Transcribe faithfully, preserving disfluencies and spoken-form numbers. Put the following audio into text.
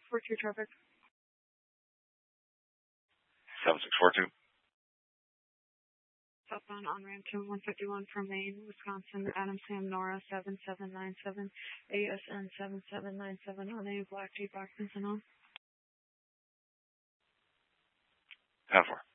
four two traffic. seven six four two. Southbound on ramp to one fifty-one from Maine, Wisconsin, Adam Sam Nora seven seven nine seven, A S N seven seven nine seven on a black Jeep occupancy on. ten four.